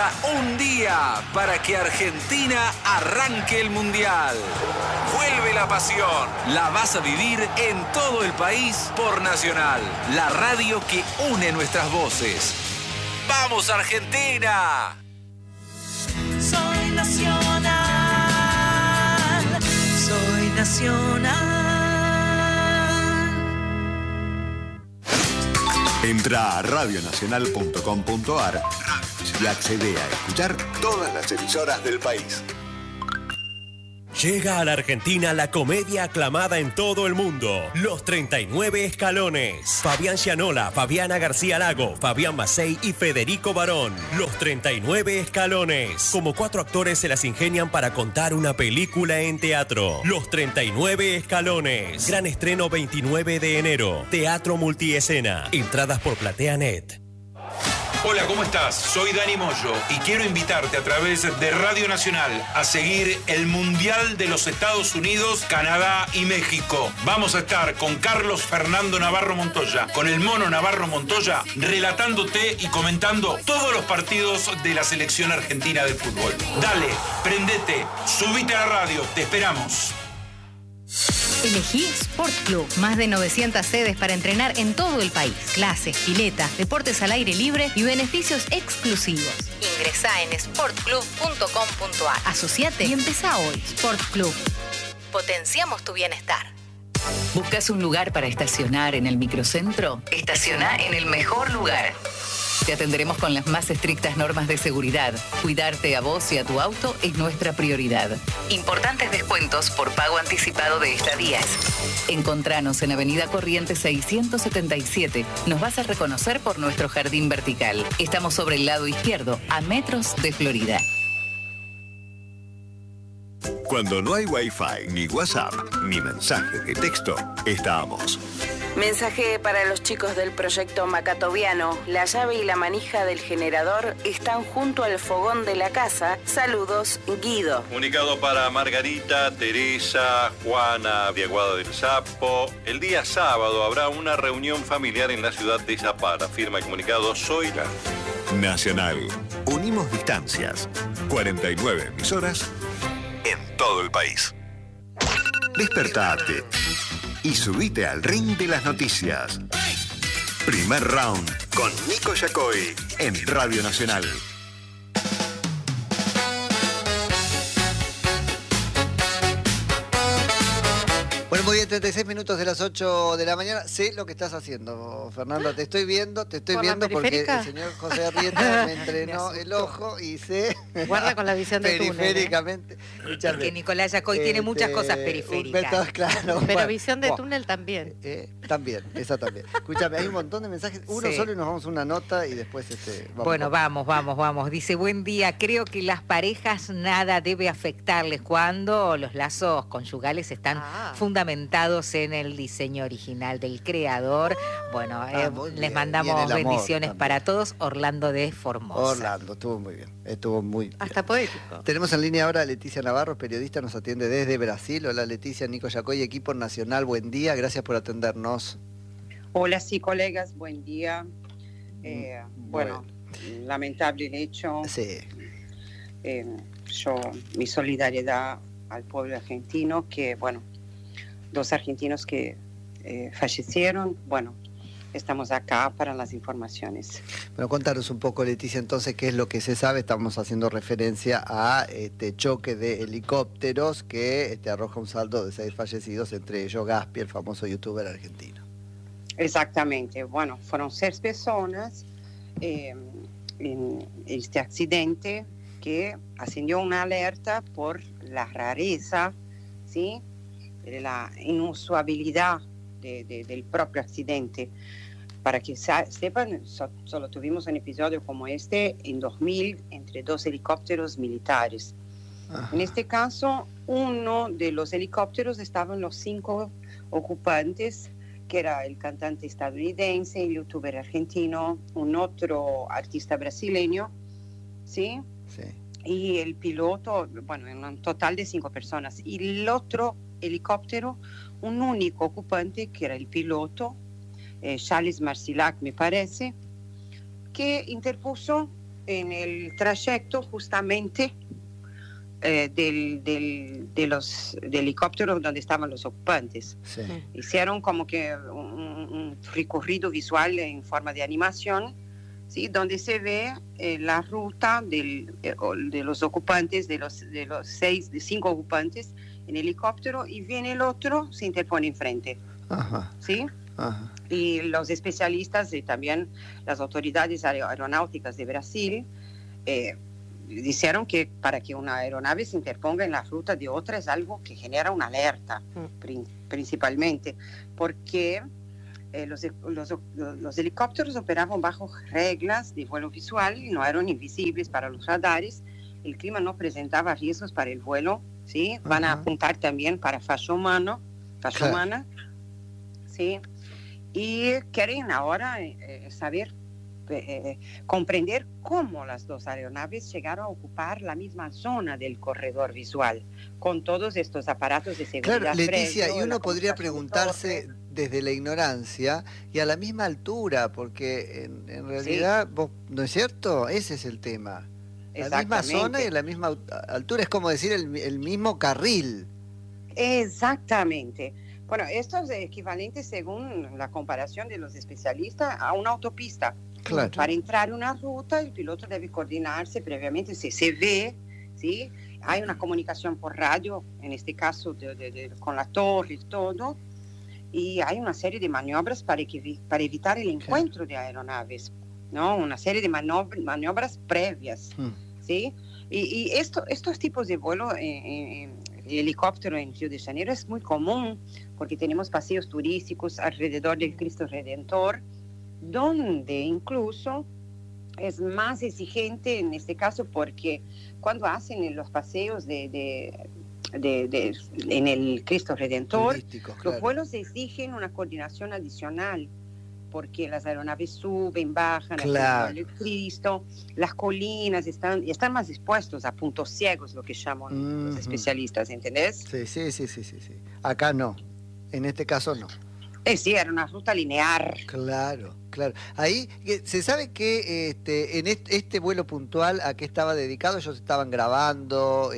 Falta un día para que Argentina arranque el Mundial. Vuelve la pasión. La vas a vivir en todo el país por Nacional, la radio que une nuestras voces. ¡Vamos, Argentina! Soy nacional, soy nacional. Entra a radionacional.com.ar y accede a escuchar todas las emisoras del país. Llega a la Argentina la comedia aclamada en todo el mundo, Los 39 Escalones. Fabián Gianola, Fabiana García Lago, Fabián Macei y Federico Barón. Los 39 Escalones. Como 4 actores se las ingenian para contar una película en teatro. Los 39 Escalones. Gran estreno 29 de enero. Teatro multiescena. Entradas por PlateaNet. Hola, ¿cómo estás? Soy Dani Moyo y quiero invitarte a través de Radio Nacional a seguir el Mundial de los Estados Unidos, Canadá y México. Vamos a estar con Carlos Fernando Navarro Montoya, con el Mono Navarro Montoya, relatándote y comentando todos los partidos de la selección argentina de fútbol. Dale, prendete, subite a la radio, te esperamos. Elegí Sport Club. Más de 900 sedes para entrenar en todo el país. Clases, piletas, deportes al aire libre y beneficios exclusivos. Ingresá en sportclub.com.ar. Asociate y empezá hoy. Sport Club. Potenciamos tu bienestar. ¿Buscas un lugar para estacionar en el microcentro? Estaciona en el mejor lugar. Te atenderemos con las más estrictas normas de seguridad. Cuidarte a vos y a tu auto es nuestra prioridad. Importantes descuentos por pago anticipado de estadías. Encontranos en Avenida Corrientes 677. Nos vas a reconocer por nuestro jardín vertical. Estamos sobre el lado izquierdo, a metros de Florida. Cuando no hay Wi-Fi, ni WhatsApp, ni mensaje de texto, estamos. Mensaje para los chicos del proyecto Macatoviano. La llave y la manija del generador están junto al fogón de la casa. Saludos, Guido. Comunicado para Margarita, Teresa, Juana de Aguada del Sapo. El día sábado habrá una reunión familiar en la ciudad de Zapara. Firma el comunicado Zoila. Nacional. Unimos distancias. 49 emisoras en todo el país. Despertate y subite al ring de las noticias. Primer round con Nico Yacoy en Radio Nacional. Bueno, muy bien, 36 minutos de las 8 de la mañana. Sé lo que estás haciendo, Fernanda. Te estoy viendo porque el señor José Arrieta me entrenó el ojo y sé... Guarda con la visión de túnel. Periféricamente. Porque Nicolás Yacoy tiene muchas cosas periféricas. Claro, pero visión de túnel también. También, esa también. Escúchame, hay un montón de mensajes. Uno solo y nos vamos a una nota y después vamos. Bueno, vamos. Dice, buen día. Creo que las parejas nada debe afectarles cuando los lazos conyugales están fundamentados en el diseño original del creador. Bueno, les mandamos bendiciones para todos. Orlando de Formosa. Orlando, estuvo muy bien. Hasta poético. Tenemos en línea ahora a Leticia Navarro, periodista, nos atiende desde Brasil. Hola Leticia, Nico Yacoy, equipo nacional, buen día, gracias por atendernos. Hola, sí, colegas, buen día. Bueno, lamentable el hecho. Sí. Mi solidaridad al pueblo argentino, que, bueno, 2 argentinos que fallecieron, bueno, estamos acá para las informaciones. Bueno, contanos un poco, Leticia, entonces, qué es lo que se sabe. Estamos haciendo referencia a este choque de helicópteros que arroja un saldo de 6 fallecidos, entre ellos Gaspi, el famoso youtuber argentino. Exactamente, bueno, fueron 6 personas en este accidente que ascendió una alerta por la rareza, ¿sí?, la inusualidad del propio accidente. Para que sepan, solo tuvimos un episodio como este en 2000 entre 2 helicópteros militares. Ajá. En este caso, uno de los helicópteros estaban los 5 ocupantes, que era el cantante estadounidense, el youtuber argentino, un otro artista brasileño, ¿sí? Sí. Y el piloto, bueno, en un total de 5 personas. Y el otro helicóptero, un único ocupante, que era el piloto, Charles Marcilac, me parece, que interpuso en el trayecto justamente del helicóptero donde estaban los ocupantes. Sí. Hicieron como que un recorrido visual en forma de animación, ¿sí? Donde se ve la ruta de los ocupantes, de los 5 ocupantes en helicóptero, y viene el otro, se interpone enfrente. Ajá. ¿Sí? Ajá. Y los especialistas y también las autoridades aeronáuticas de Brasil dijeron que para que una aeronave se interponga en la ruta de otra es algo que genera una alerta, principalmente, porque los helicópteros operaban bajo reglas de vuelo visual, no eran invisibles para los radares, el clima no presentaba riesgos para el vuelo, ¿sí? Van a apuntar también para falla humana, ¿sí? Y quieren ahora saber, comprender cómo las dos aeronaves llegaron a ocupar la misma zona del corredor visual, con todos estos aparatos de seguridad. Claro, Leticia, previo, y uno podría preguntarse desde la ignorancia y a la misma altura, porque en realidad, vos, ¿no es cierto? Ese es el tema. La misma zona y la misma altura, es como decir el mismo carril. Exactamente. Bueno, esto es equivalente, según la comparación de los especialistas, a una autopista. Claro. Para entrar en una ruta, el piloto debe coordinarse previamente, si se ve, ¿sí? Hay una comunicación por radio, en este caso con la torre y todo, y hay una serie de maniobras para evitar el encuentro de aeronaves, ¿no? Una serie de maniobras previas, ¿sí? Y estos tipos de vuelo en helicóptero en Río de Janeiro es muy común, porque tenemos paseos turísticos alrededor del Cristo Redentor, donde incluso es más exigente en este caso, porque cuando hacen los paseos en el Cristo Redentor, los vuelos exigen una coordinación adicional, porque las aeronaves suben, bajan, alrededor del Cristo, las colinas están más expuestos a puntos ciegos, lo que llaman los especialistas, ¿entendés? Sí. Acá no, en este caso no. Sí, era una ruta lineal. Claro. Ahí, ¿se sabe que en este vuelo puntual a qué estaba dedicado? ¿Ellos estaban grabando?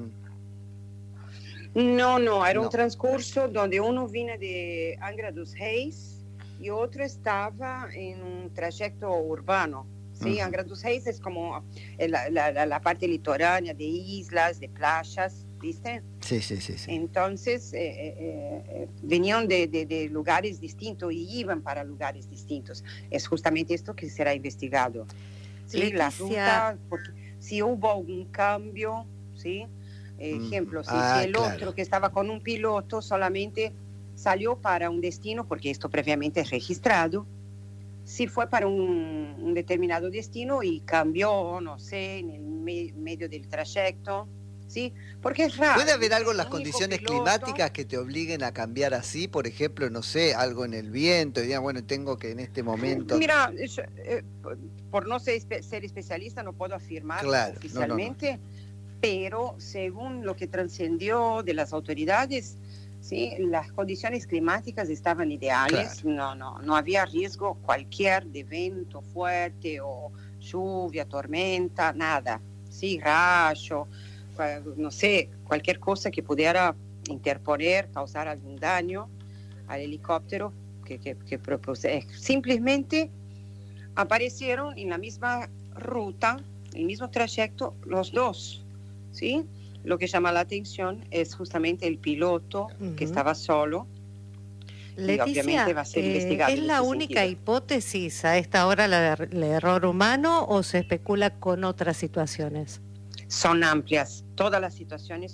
No, era un transcurso donde uno vino de Angra dos Reis y otro estaba en un trayecto urbano. ¿Sí? Angra dos Reis es como la parte litoránea de islas, de playas, ¿viste? Sí. Entonces venían de lugares distintos y iban para lugares distintos. Es justamente esto que será investigado. ¿Sí? La ruta, porque si hubo algún cambio, ¿sí? Ejemplo, si el otro que estaba con un piloto solamente salió para un destino, porque esto previamente es registrado, si fue para un determinado destino y cambió, no sé, en el medio del trayecto, ¿sí? Porque es raro. ¿Puede haber algo en las condiciones climáticas que te obliguen a cambiar así? Por ejemplo, no sé, algo en el viento, y digan, bueno, tengo que en este momento... Mira, por no ser especialista no puedo afirmar oficialmente, pero según lo que trascendió de las autoridades, ¿sí? Las condiciones climáticas estaban ideales, no había riesgo cualquier de viento fuerte o lluvia, tormenta, nada, ¿sí? Rayo, no sé, cualquier cosa que pudiera interponer, causar algún daño al helicóptero que propuse. Simplemente aparecieron en la misma ruta, el mismo trayecto, los dos, ¿sí? Lo que llama la atención es justamente el piloto que estaba solo. Leticia, y obviamente va a ser investigado. ¿Es la única hipótesis a esta hora el error humano o se especula con otras situaciones? Son amplias, todas las situaciones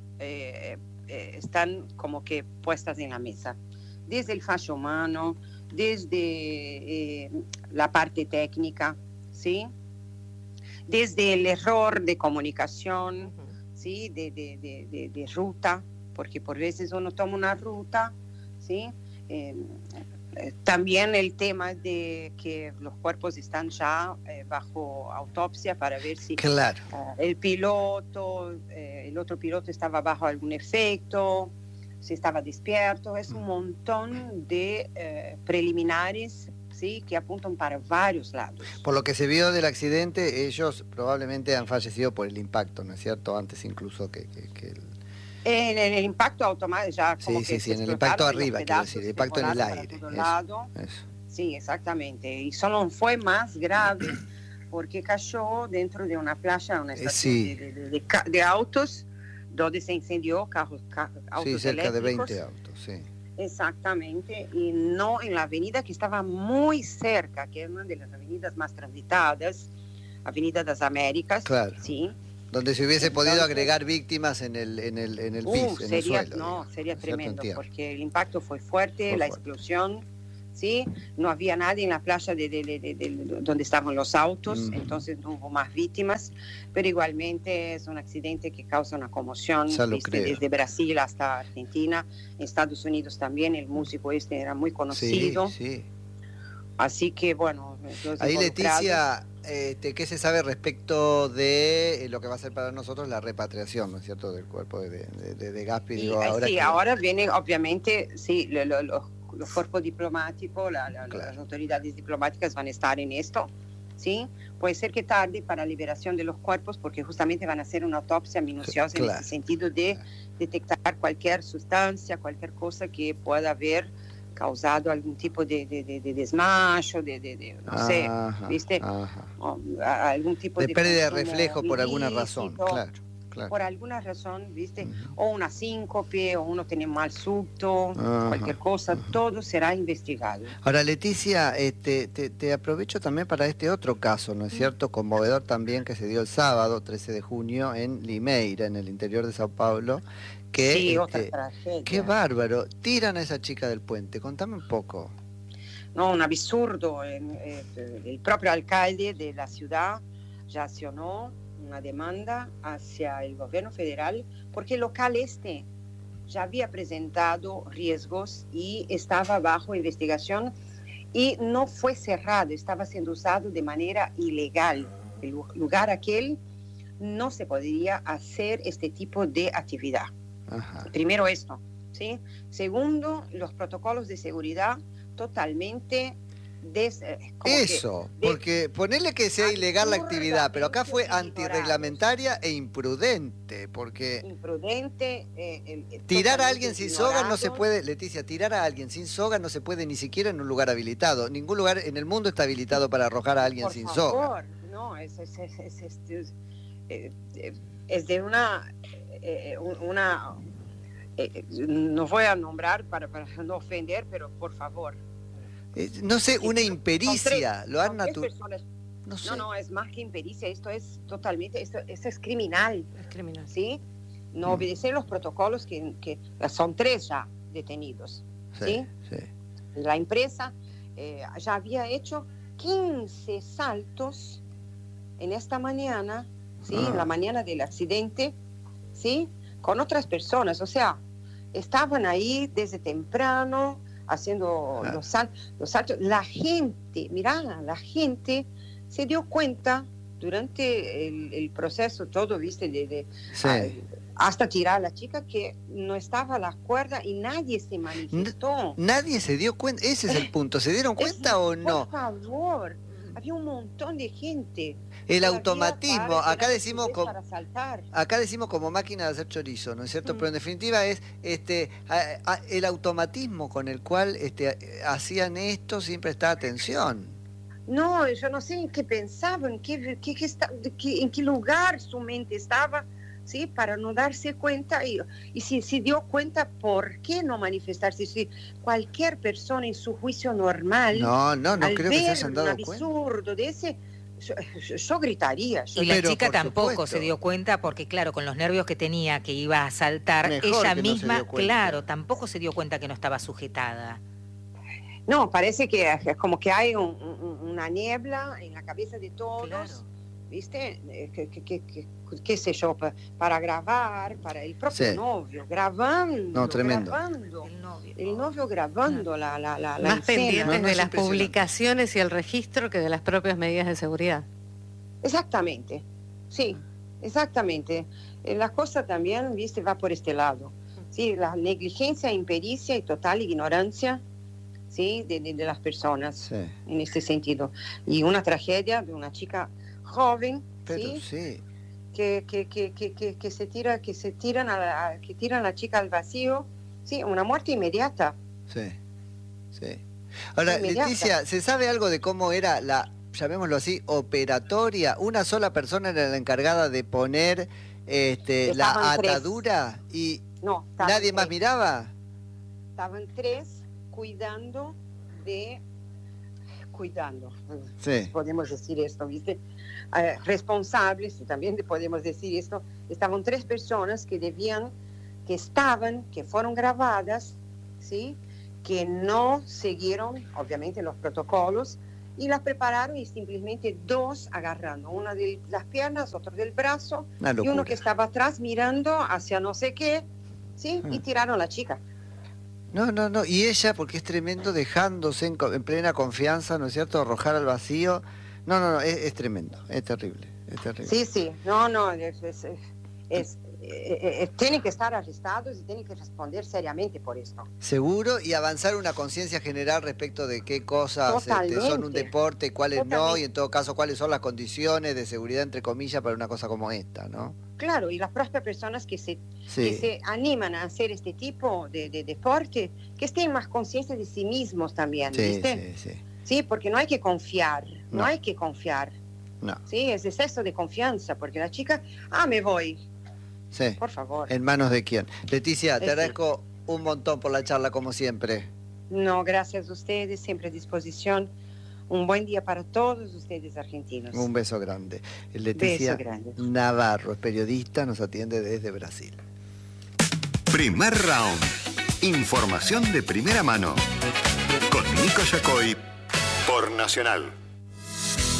están como que puestas en la mesa, desde el fallo humano, desde la parte técnica, ¿sí? Desde el error de comunicación, ¿sí? de ruta, porque por veces uno toma una ruta, ¿sí? También el tema de que los cuerpos están ya bajo autopsia para ver si el otro piloto estaba bajo algún efecto, si estaba despierto. Es un montón de preliminares, ¿sí? ¿sí? Que apuntan para varios lados. Por lo que se vio del accidente, ellos probablemente han fallecido por el impacto, ¿no es cierto? Antes incluso que el... En el impacto automático ya como Sí, que sí, se en el impacto explotaron los arriba, quiero pedazos, decir, el se impacto en el volaron para aire. todo Eso, lado. eso. Sí, exactamente. Y solo fue más grave porque cayó dentro de una playa, una estación Sí. de autos, donde se incendió autos Sí, cerca de eléctricos. 20 autos, sí. Exactamente, y no en la avenida que estaba muy cerca, que es una de las avenidas más transitadas, Avenida das Américas. Claro. Sí. Donde se hubiese podido Entonces, agregar víctimas en el piso, en el sería, suelo. no, digamos, sería ¿no es cierto? tremendo, En tierra. porque el impacto fue fuerte, Fue la fuerte. explosión, ¿sí? No había nadie en la playa donde estaban los autos, entonces no hubo más víctimas, pero igualmente es un accidente que causa una conmoción, Ya lo ¿viste? creo. Desde Brasil hasta Argentina, en Estados Unidos también, el músico este era muy conocido, Sí. así que bueno, los Ahí, involucrados- Leticia, ¿qué se sabe respecto de lo que va a ser para nosotros la repatriación, ¿no es cierto?, del cuerpo de Gaspi? Digo, Sí, que- ahora viene obviamente, sí, los cuerpos diplomáticos, las autoridades diplomáticas van a estar en esto, ¿sí? Puede ser que tarde para la liberación de los cuerpos porque justamente van a hacer una autopsia minuciosa en Claro. el sentido de detectar cualquier sustancia, cualquier cosa que pueda haber causado algún tipo de desmayo, no sé, Ajá, ¿viste? ajá. O, algún tipo De pérdida de consumo reflejo por alguna ilícito. razón, claro. Por alguna razón, ¿viste? O una síncope, o uno tiene mal subto, Ajá, cualquier cosa, todo será investigado. Ahora, Leticia, te aprovecho también para este otro caso, ¿no es cierto?, conmovedor también, que se dio el sábado, 13 de junio, en Limeira, en el interior de Sao Paulo, que, Sí, otra tragedia. qué bárbaro, tiran a esa chica del puente, contame un poco. No, un absurdo. El propio alcalde de la ciudad ya accionó una demanda hacia el gobierno federal porque el local este ya había presentado riesgos y estaba bajo investigación y no fue cerrado, estaba siendo usado de manera ilegal. El lugar aquel no se podría hacer este tipo de actividad. Ajá. Primero esto, ¿sí? Segundo, los protocolos de seguridad totalmente porque ponerle que sea ilegal la actividad, pero acá fue antirreglamentaria e imprudente, porque imprudente, tirar a totalmente alguien sin soga no se ignorado. puede, Leticia, tirar a alguien sin soga no se puede ni siquiera en un lugar habilitado. Ningún lugar en el mundo está habilitado para arrojar a alguien Por sin favor, soga. no, es de una no voy a nombrar para no ofender, pero por favor. No sé, una Son impericia, tres- lo han son tres natural. personas. No sé. No, es más que impericia, esto es totalmente, esto es criminal. Es criminal. ¿Sí? No obedecer los protocolos que son 3 ya detenidos. ¿Sí? Sí. La empresa ya había hecho 15 saltos en esta mañana, ¿sí? En la mañana del accidente, ¿sí? Con otras personas, o sea, estaban ahí desde temprano haciendo los saltos. La gente, mirá, la gente se dio cuenta durante el proceso todo, ¿viste? Hasta tirar a la chica que no estaba a la cuerda y nadie se manifestó. Nadie se dio cuenta, ese es el punto. ¿Se dieron cuenta o no? Por favor, había un montón de gente. El Todavía automatismo, para acá esperar decimos para saltar. acá decimos como máquina de hacer chorizo, ¿no es cierto? Pero en definitiva es el automatismo con el cual hacían esto sin prestar atención. No, yo no sé en qué pensaban, en qué lugar su mente estaba, ¿sí? Para no darse cuenta. Y si se dio cuenta, ¿por qué no manifestarse? Si cualquier persona en su juicio normal, No al creo que se ver hayan un dado cuenta. absurdo de ese, yo gritaría. Y la chica tampoco se dio cuenta porque, claro, con los nervios que tenía, que iba a saltar, Mejor ella que no se misma, dio cuenta. claro, tampoco se dio cuenta que no estaba sujetada. No, parece que es como que hay una niebla en la cabeza de todos, ¿viste? Qué sé yo, para grabar, para el propio Sí. novio, grabando. No, tremendo. Grabando. El novio grabando la Más escena. pendientes de las publicaciones y el registro que de las propias medidas de seguridad. Exactamente, sí, exactamente. La cosa también, ¿viste? Va por este lado. Sí, la negligencia, impericia y total ignorancia, ¿sí? de las personas en este sentido. Y una tragedia de una chica joven, ¿sí? Que tiran a la chica al vacío, sí, una muerte inmediata. Sí. Ahora, Inmediata. Leticia, ¿se sabe algo de cómo era la, llamémoslo así, operatoria? ¿Una sola persona era la encargada de poner la atadura y nadie más miraba? Estaban 3 cuidando, podemos decir esto, ¿viste? Responsables, también podemos decir esto, estaban 3 personas que fueron grabadas, ¿sí? Que no siguieron, obviamente, los protocolos y las prepararon y simplemente 2 agarrando, una de las piernas, otro del brazo y uno que estaba atrás mirando hacia no sé qué, ¿sí? Y tiraron a la chica. No, y ella, porque es tremendo, dejándose en plena confianza, ¿no es cierto?, arrojar al vacío. No, es tremendo, es terrible. Sí, tienen que estar arrestados y tienen que responder seriamente por esto. Seguro, y avanzar una conciencia general respecto de qué cosas son un deporte, cuáles no, y en todo caso cuáles son las condiciones de seguridad, entre comillas, para una cosa como esta, ¿no? Claro, y las propias personas que se animan a hacer este tipo de deporte, que estén más conscientes de sí mismos también, ¿viste? Sí, porque no hay que confiar, no hay que confiar. No. Sí, es exceso de confianza, porque la chica, me voy. Sí. Por favor. ¿En manos de quién? Leticia, te agradezco un montón por la charla, como siempre. No, gracias a ustedes, siempre a disposición. Un buen día para todos ustedes argentinos. Un beso grande. Leticia Navarro, es periodista, nos atiende desde Brasil. Primer round. Información de primera mano. Con Nico Yacoy por Nacional.